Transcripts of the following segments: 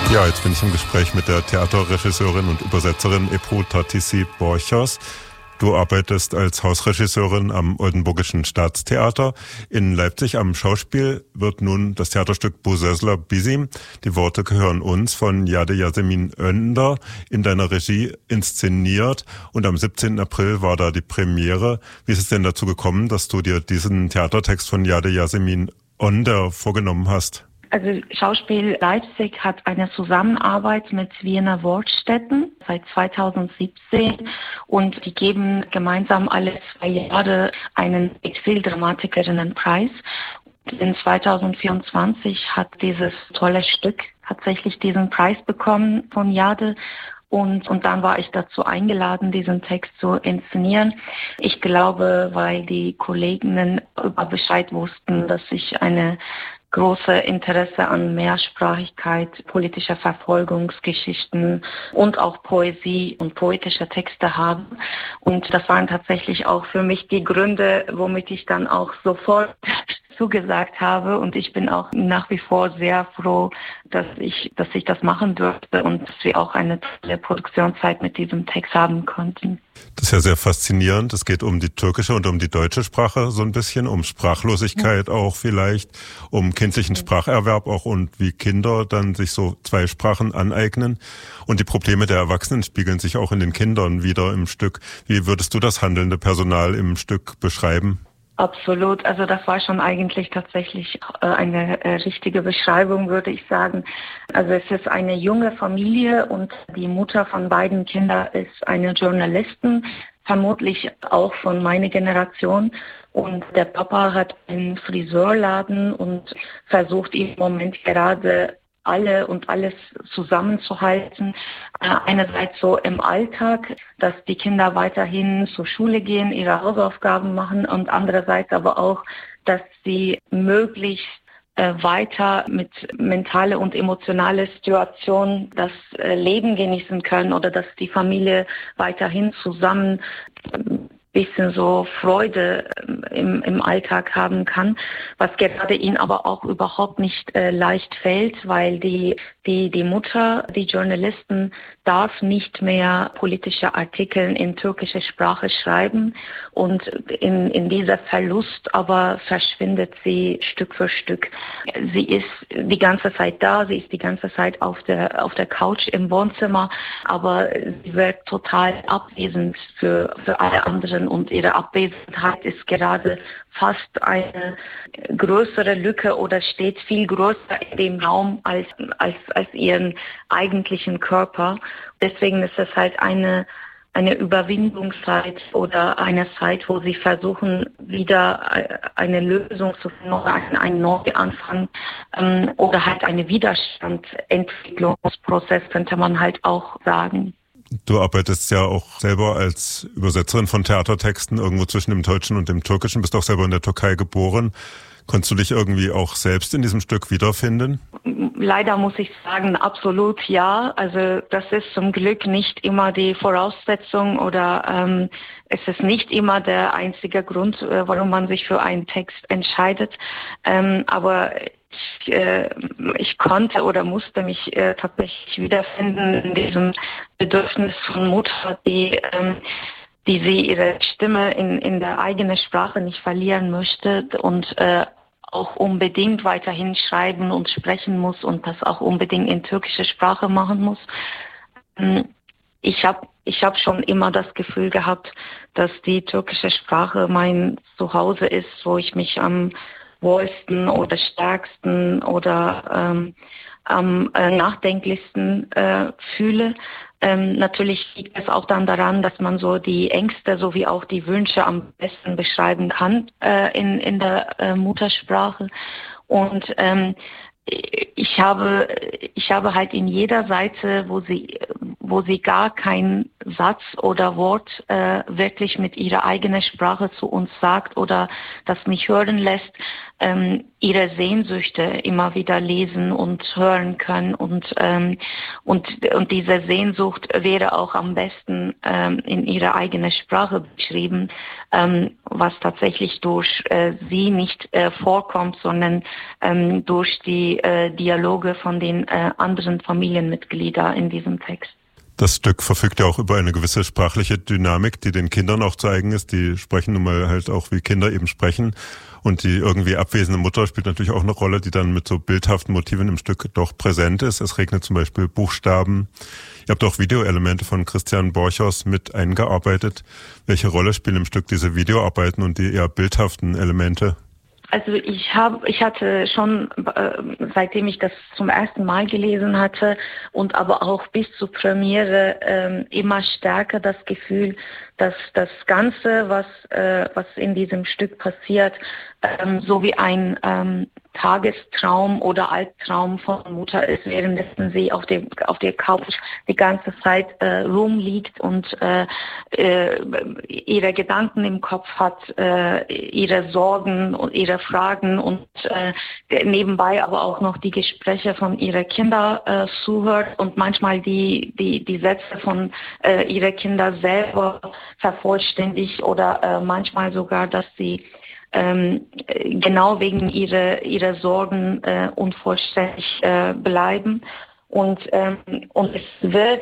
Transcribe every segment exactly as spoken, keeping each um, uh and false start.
Ja, jetzt bin ich im Gespräch mit der Theaterregisseurin und Übersetzerin Ebru Tatissy-Borchers. Du arbeitest als Hausregisseurin am Oldenburgischen Staatstheater. In Leipzig am Schauspiel wird nun das Theaterstück Bu Sözler Bizim, die Worte gehören uns, von Jade Yasemin Önder in deiner Regie inszeniert. Und am siebzehnten April war da die Premiere. Wie ist es denn dazu gekommen, dass du dir diesen Theatertext von Jade Yasemin Önder vorgenommen hast? Also Schauspiel Leipzig hat eine Zusammenarbeit mit Wiener Wortstätten seit zweitausendsiebzehn und die geben gemeinsam alle zwei Jahre einen Exildramatikerinnenpreis. In zweitausendvierundzwanzig hat dieses tolle Stück tatsächlich diesen Preis bekommen von Jade. Und, und dann war ich dazu eingeladen, diesen Text zu inszenieren. Ich glaube, weil die Kolleginnen über Bescheid wussten, dass ich eine große Interesse an Mehrsprachigkeit, politischer Verfolgungsgeschichten und auch Poesie und poetische Texte haben. Und das waren tatsächlich auch für mich die Gründe, womit ich dann auch sofort zugesagt habe. Und ich bin auch nach wie vor sehr froh, dass ich, dass ich das machen durfte und dass wir auch eine tolle Produktionszeit mit diesem Text haben konnten. Das ist ja sehr faszinierend. Es geht um die türkische und um die deutsche Sprache so ein bisschen, um Sprachlosigkeit ja. auch vielleicht, um kindlichen Spracherwerb auch und wie Kinder dann sich so zwei Sprachen aneignen. Und die Probleme der Erwachsenen spiegeln sich auch in den Kindern wieder im Stück. Wie würdest du das handelnde Personal im Stück beschreiben? Absolut. Also das war schon eigentlich tatsächlich äh, eine äh, richtige Beschreibung, würde ich sagen. Also es ist eine junge Familie und die Mutter von beiden Kindern ist eine Journalistin, vermutlich auch von meiner Generation. Und der Papa hat einen Friseurladen und versucht im Moment gerade alle und alles zusammenzuhalten. Einerseits so im Alltag, dass die Kinder weiterhin zur Schule gehen, ihre Hausaufgaben machen und andererseits aber auch, dass sie möglichst äh, weiter mit mentale und emotionale Situationen das äh, Leben genießen können oder dass die Familie weiterhin zusammen äh, bisschen so Freude im, im Alltag haben kann, was gerade ihnen aber auch überhaupt nicht äh, leicht fällt, weil die, die, die Mutter, die Journalistin, darf nicht mehr politische Artikel in türkischer Sprache schreiben und in, in dieser Verlust aber verschwindet sie Stück für Stück. Sie ist die ganze Zeit da, sie ist die ganze Zeit auf der, auf der Couch im Wohnzimmer, aber sie wird total abwesend für, für alle anderen. Und ihre Abwesenheit ist gerade fast eine größere Lücke oder steht viel größer in dem Raum als, als, als ihren eigentlichen Körper. Deswegen ist es halt eine, eine Überwindungszeit oder eine Zeit, wo sie versuchen, wieder eine Lösung zu finden oder einen, einen Neuanfang ähm, oder halt einen Widerstandsentwicklungsprozess, könnte man halt auch sagen. Du arbeitest ja auch selber als Übersetzerin von Theatertexten irgendwo zwischen dem Deutschen und dem Türkischen, bist auch selber in der Türkei geboren. Konntest du dich irgendwie auch selbst in diesem Stück wiederfinden? Leider muss ich sagen, absolut ja. Also das ist zum Glück nicht immer die Voraussetzung oder ähm, es ist nicht immer der einzige Grund, äh, warum man sich für einen Text entscheidet. Ähm, aber ich, äh, ich konnte oder musste mich äh, tatsächlich wiederfinden in diesem Bedürfnis von Mutter, die ähm, die sie ihre Stimme in in der eigenen Sprache nicht verlieren möchte und äh, auch unbedingt weiterhin schreiben und sprechen muss und das auch unbedingt in türkischer Sprache machen muss. Ich habe ich hab schon immer das Gefühl gehabt, dass die türkische Sprache mein Zuhause ist, wo ich mich am wohlsten oder stärksten oder ähm, am äh, nachdenklichsten äh, fühle. Ähm, natürlich liegt es auch dann daran, dass man so die Ängste sowie auch die Wünsche am besten beschreiben kann äh, in, in der äh, Muttersprache. Und ähm, ich habe, ich habe halt in jeder Seite, wo sie, wo sie gar kein Satz oder Wort äh, wirklich mit ihrer eigenen Sprache zu uns sagt oder das nicht hören lässt, ähm, ihre Sehnsüchte immer wieder lesen und hören können. Und, ähm, und, und diese Sehnsucht wäre auch am besten ähm, in ihrer eigenen Sprache beschrieben, ähm, was tatsächlich durch äh, sie nicht äh, vorkommt, sondern ähm, durch die äh, Dialoge von den äh, anderen Familienmitgliedern in diesem Text. Das Stück verfügt ja auch über eine gewisse sprachliche Dynamik, die den Kindern auch zu eigen ist. Die sprechen nun mal halt auch, wie Kinder eben sprechen. Und die irgendwie abwesende Mutter spielt natürlich auch eine Rolle, die dann mit so bildhaften Motiven im Stück doch präsent ist. Es regnet zum Beispiel Buchstaben. Ihr habt auch Videoelemente von Christian Borchers mit eingearbeitet. Welche Rolle spielen im Stück diese Videoarbeiten und die eher bildhaften Elemente? Also ich habe, ich hatte schon, äh, seitdem ich das zum ersten Mal gelesen hatte und aber auch bis zur Premiere äh, immer stärker das Gefühl, dass das Ganze, was äh, was in diesem Stück passiert, ähm, so wie ein ähm, Tagestraum oder Albtraum von Mutter ist, währenddessen sie auf dem auf der Couch die ganze Zeit äh, rumliegt und äh, äh, ihre Gedanken im Kopf hat, äh, ihre Sorgen und ihre Fragen und äh, nebenbei aber auch noch die Gespräche von ihren Kindern äh, zuhört und manchmal die die die Sätze von äh, ihrer Kinder selber vervollständigt oder äh, manchmal sogar, dass sie ähm, genau wegen ihrer ihrer Sorgen äh, unvollständig äh, bleiben. Und ähm, und es wird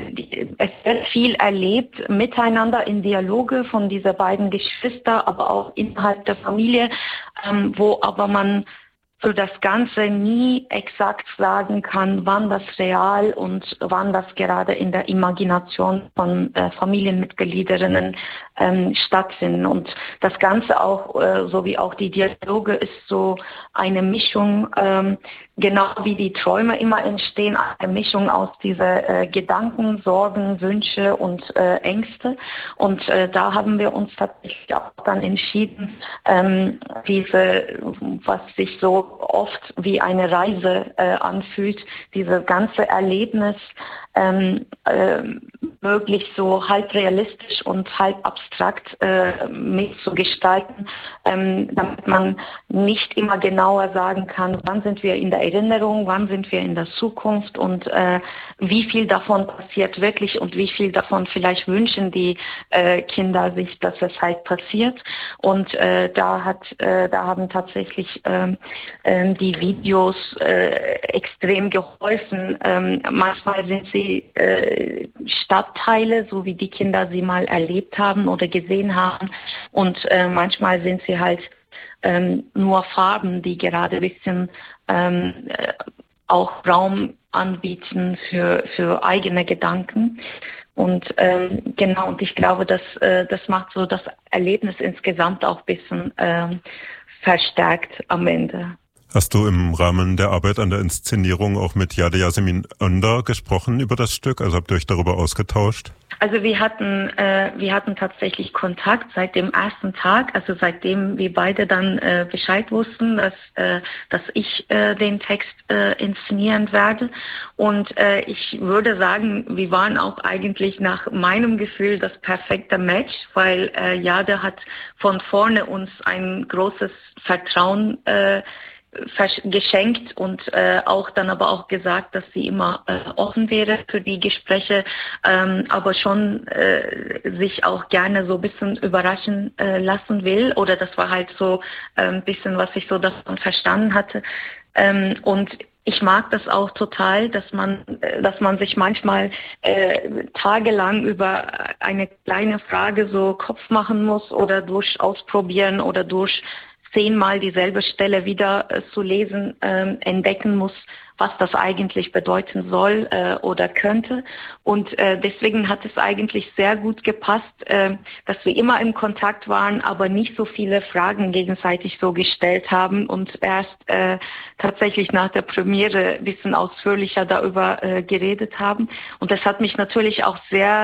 es wird viel erlebt miteinander in Dialoge von dieser beiden Geschwister, aber auch innerhalb der Familie, ähm, wo aber man für das Ganze nie exakt sagen kann, wann das real und wann das gerade in der Imagination von äh, Familienmitgliederinnen ähm, stattfinden. Und das Ganze auch, äh, so wie auch die Dialoge, ist so eine Mischung, ähm, genau wie die Träume immer entstehen, eine Mischung aus dieser äh, Gedanken, Sorgen, Wünsche und äh, Ängste. Und äh, da haben wir uns tatsächlich auch dann entschieden, ähm, diese, was sich so oft wie eine Reise äh, anfühlt, dieses ganze Erlebnis ähm, äh, möglichst so halb realistisch und halb abstrakt äh, mitzugestalten, ähm, damit man nicht immer genauer sagen kann, wann sind wir in der Erinnerung, wann sind wir in der Zukunft und äh, wie viel davon passiert wirklich und wie viel davon vielleicht wünschen die äh, Kinder sich, dass es halt passiert. Und äh, da hat, äh, da haben tatsächlich ähm, äh, die Videos äh, extrem geholfen. Ähm, manchmal sind sie äh, Stadtteile, so wie die Kinder sie mal erlebt haben oder gesehen haben. Und äh, manchmal sind sie halt ähm, nur Farben, die gerade ein bisschen ähm, äh, auch Raum anbieten für, für eigene Gedanken. Und ähm, genau, und ich glaube, dass äh, das macht so das Erlebnis insgesamt auch ein bisschen ähm, verstärkt am Ende. Hast du im Rahmen der Arbeit an der Inszenierung auch mit Jade Yasemin Önder gesprochen über das Stück? Also habt ihr euch darüber ausgetauscht? Also wir hatten äh, wir hatten tatsächlich Kontakt seit dem ersten Tag, also seitdem wir beide dann äh, Bescheid wussten, dass äh, dass ich äh, den Text äh, inszenieren werde. Und äh, ich würde sagen, wir waren auch eigentlich nach meinem Gefühl das perfekte Match, weil äh, Jade hat von vorne uns ein großes Vertrauen äh, geschenkt und äh, auch dann aber auch gesagt, dass sie immer äh, offen wäre für die Gespräche, ähm, aber schon äh, sich auch gerne so ein bisschen überraschen äh, lassen will, oder das war halt so äh, ein bisschen, was ich so davon verstanden hatte. Ähm, und ich mag das auch total, dass man, dass man sich manchmal äh, tagelang über eine kleine Frage so Kopf machen muss oder durch ausprobieren oder durch zehnmal dieselbe Stelle wieder äh, zu lesen, äh, entdecken muss, was das eigentlich bedeuten soll äh, oder könnte. Und äh, deswegen hat es eigentlich sehr gut gepasst, äh, dass wir immer im Kontakt waren, aber nicht so viele Fragen gegenseitig so gestellt haben und erst äh, tatsächlich nach der Premiere ein bisschen ausführlicher darüber äh, geredet haben. Und das hat mich natürlich auch sehr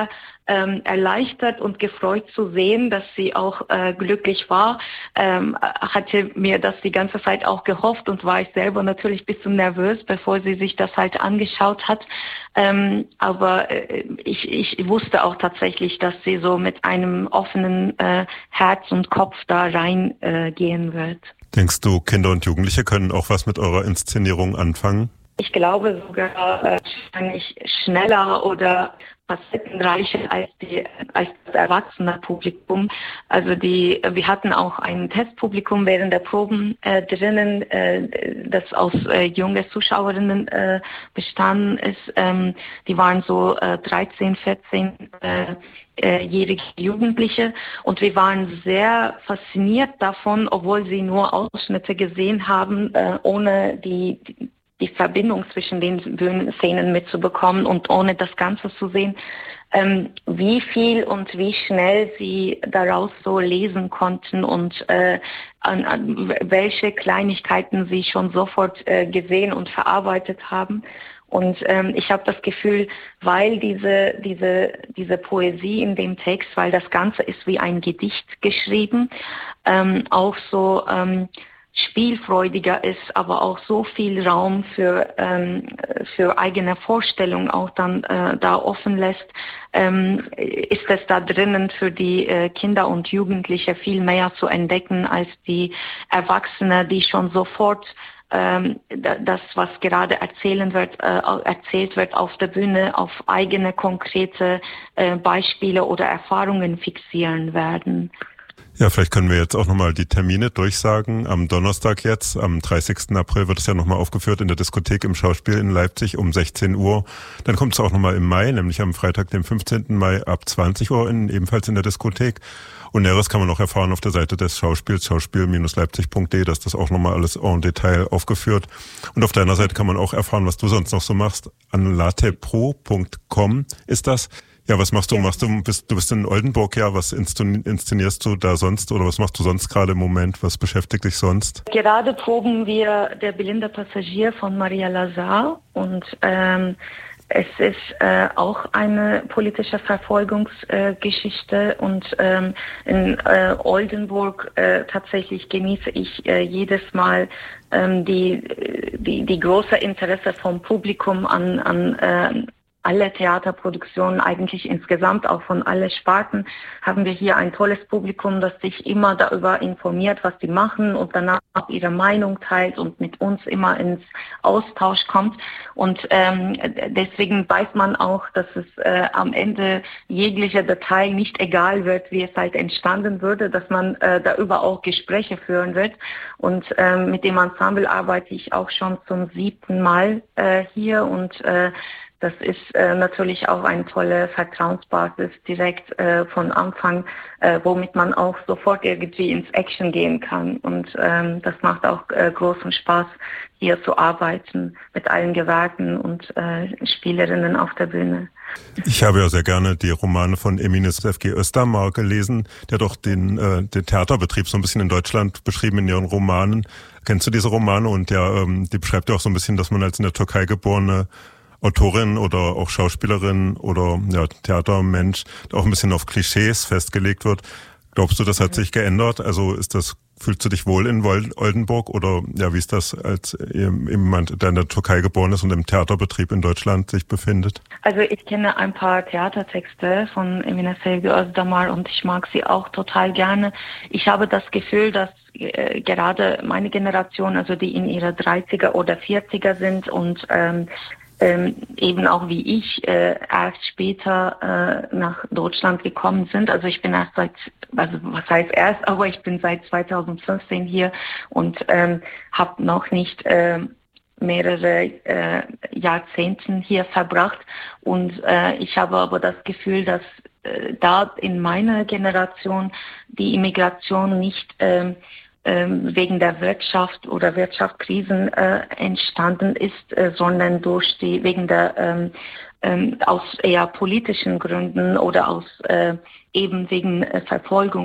ähm, erleichtert und gefreut zu sehen, dass sie auch äh, glücklich war. Ähm, hatte mir das die ganze Zeit auch gehofft und war ich selber natürlich ein bisschen nervös, bevor sie sich das halt angeschaut hat. Ähm, aber äh, ich, ich wusste auch tatsächlich, dass sie so mit einem offenen äh, Herz und Kopf da reingehen äh, gehen wird. Denkst du, Kinder und Jugendliche können auch was mit eurer Inszenierung anfangen? Ich glaube sogar äh, wahrscheinlich schneller oder facettenreicher als die als das erwachsene Publikum. Also die wir hatten auch ein Testpublikum während der Proben äh, drinnen, äh, das aus äh, junge Zuschauerinnen äh, bestanden ist. Ähm, die waren so äh, dreizehn, vierzehn äh, äh, jährige Jugendliche und wir waren sehr fasziniert davon, obwohl sie nur Ausschnitte gesehen haben, äh, ohne die, die die Verbindung zwischen den Bühnenszenen mitzubekommen und ohne das Ganze zu sehen, ähm, wie viel und wie schnell sie daraus so lesen konnten und äh, an, an welche Kleinigkeiten sie schon sofort äh, gesehen und verarbeitet haben. Und ähm, ich habe das Gefühl, weil diese diese diese Poesie in dem Text, weil das Ganze ist wie ein Gedicht geschrieben, ähm, auch so ähm, spielfreudiger ist, aber auch so viel Raum für ähm, für eigene Vorstellungen auch dann äh, da offen lässt, ähm, ist es da drinnen für die äh, Kinder und Jugendliche viel mehr zu entdecken als die Erwachsene, die schon sofort ähm, das, was gerade erzählen wird, äh, erzählt wird auf der Bühne, auf eigene konkrete äh, Beispiele oder Erfahrungen fixieren werden. Ja, vielleicht können wir jetzt auch nochmal die Termine durchsagen. Am Donnerstag jetzt, am dreißigsten April wird es ja nochmal aufgeführt in der Diskothek im Schauspiel in Leipzig um sechzehn Uhr. Dann kommt es auch nochmal im Mai, nämlich am Freitag, dem fünfzehnten Mai ab zwanzig Uhr, in, ebenfalls in der Diskothek. Und Näheres kann man noch erfahren auf der Seite des Schauspiels, schauspiel Bindestrich leipzig Punkt de, da ist das auch nochmal alles en Detail aufgeführt. Und auf deiner Seite kann man auch erfahren, was du sonst noch so machst. Anlatepro Punkt com ist das. Ja, was machst du? Machst du bist du bist in Oldenburg, ja, was inszenierst du da sonst oder was machst du sonst gerade im Moment? Was beschäftigt dich sonst? Gerade proben wir Der blinde Passagier von Maria Lazar und ähm, es ist äh, auch eine politische Verfolgungsgeschichte äh, und ähm, in äh, Oldenburg äh, tatsächlich genieße ich äh, jedes Mal ähm, die die die große Interesse vom Publikum an an äh, alle Theaterproduktionen, eigentlich insgesamt auch von allen Sparten, haben wir hier ein tolles Publikum, das sich immer darüber informiert, was sie machen und danach auch ihre Meinung teilt und mit uns immer ins Austausch kommt. Und ähm, deswegen weiß man auch, dass es äh, am Ende jeglicher Detail nicht egal wird, wie es halt entstanden würde, dass man äh, darüber auch Gespräche führen wird. Und ähm, mit dem Ensemble arbeite ich auch schon zum siebten Mal äh, hier und äh, das ist äh, natürlich auch eine tolle Vertrauensbasis direkt äh, von Anfang, äh, womit man auch sofort irgendwie ins Action gehen kann. Und ähm, das macht auch äh, großen Spaß, hier zu arbeiten mit allen Gewerken und äh, Spielerinnen auf der Bühne. Ich habe ja sehr gerne die Romane von Emines F G Östermar gelesen. Der hat auch den, äh, den Theaterbetrieb so ein bisschen in Deutschland beschrieben in ihren Romanen. Kennst du diese Romane? Und ja, ähm, die beschreibt ja auch so ein bisschen, dass man als in der Türkei geborene Autorin oder auch Schauspielerin oder ja, Theatermensch auch ein bisschen auf Klischees festgelegt wird. Glaubst du, das hat sich geändert? Also ist das, fühlst du dich wohl in Oldenburg oder ja, wie ist das als jemand, der in der Türkei geboren ist und im Theaterbetrieb in Deutschland sich befindet? Also ich kenne ein paar Theatertexte von Emine Sevgi Özdamar und ich mag sie auch total gerne. Ich habe das Gefühl, dass äh, gerade meine Generation, also die in ihre dreißiger oder vierziger sind und ähm, Ähm, eben auch wie ich äh, erst später äh, nach Deutschland gekommen sind. Also ich bin erst seit, also was heißt erst, aber ich bin seit zweitausendfünfzehn hier und ähm, habe noch nicht äh, mehrere äh, Jahrzehnten hier verbracht. Und äh, ich habe aber das Gefühl, dass äh, da in meiner Generation die Immigration nicht äh, wegen der Wirtschaft oder Wirtschaftskrisen äh, entstanden ist, äh, sondern durch die wegen der ähm, ähm, aus eher politischen Gründen oder aus äh, eben wegen äh,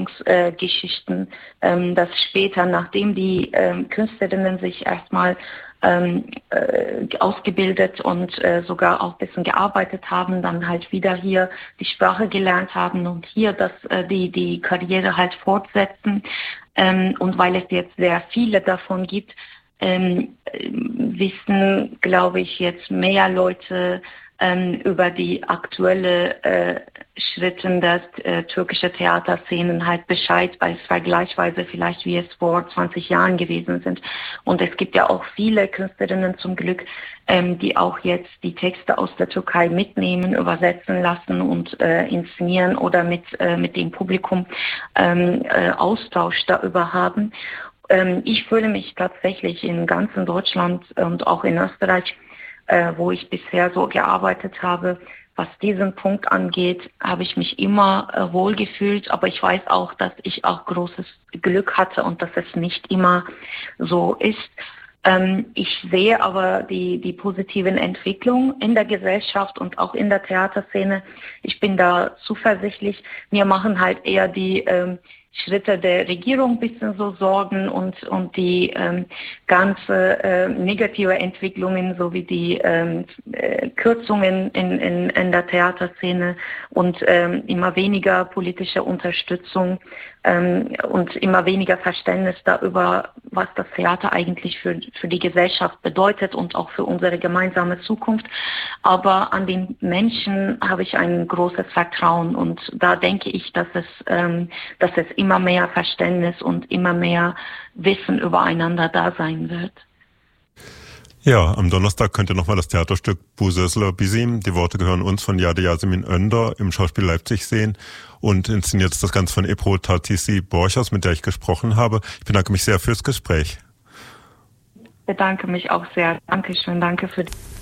Verfolgungsgeschichten, äh, ähm, dass später, nachdem die äh, Künstlerinnen sich erstmal ähm, äh, ausgebildet und äh, sogar auch ein bisschen gearbeitet haben, dann halt wieder hier die Sprache gelernt haben und hier das, äh, die, die Karriere halt fortsetzen. Ähm, und weil es jetzt sehr viele davon gibt, ähm, wissen, glaube ich, jetzt mehr Leute ähm, über die aktuelle äh, Schritte der äh, türkischen Theaterszenen halt Bescheid, als vergleichsweise vielleicht wie es vor zwanzig Jahren gewesen sind. Und es gibt ja auch viele Künstlerinnen zum Glück, ähm, die auch jetzt die Texte aus der Türkei mitnehmen, übersetzen lassen und äh, inszenieren oder mit, äh, mit dem Publikum ähm, äh, Austausch darüber haben. Ähm, ich fühle mich tatsächlich in ganzen Deutschland und auch in Österreich, äh, wo ich bisher so gearbeitet habe, was diesen Punkt angeht, habe ich mich immer äh, wohlgefühlt, aber ich weiß auch, dass ich auch großes Glück hatte und dass es nicht immer so ist. Ähm, ich sehe aber die, die positiven Entwicklungen in der Gesellschaft und auch in der Theaterszene. Ich bin da zuversichtlich. Mir machen halt eher die ähm, Schritte der Regierung ein bisschen so Sorgen und, und die ähm, ganze äh, negative Entwicklungen sowie die ähm, äh, Kürzungen in, in, in der Theaterszene und ähm, immer weniger politische Unterstützung ähm, und immer weniger Verständnis darüber, was das Theater eigentlich für, für die Gesellschaft bedeutet und auch für unsere gemeinsame Zukunft. Aber an den Menschen habe ich ein großes Vertrauen und da denke ich, dass es, ähm, dass es immer mehr Verständnis und immer mehr Wissen übereinander da sein wird. Ja, am Donnerstag könnt ihr nochmal das Theaterstück Bu Sözler Bizim, die Worte gehören uns von Jade Yasemin Önder im Schauspiel Leipzig sehen und inszeniert das Ganze von Ebru Tatisi Borchers, mit der ich gesprochen habe. Ich bedanke mich sehr fürs Gespräch. Ich bedanke mich auch sehr. Dankeschön, danke für die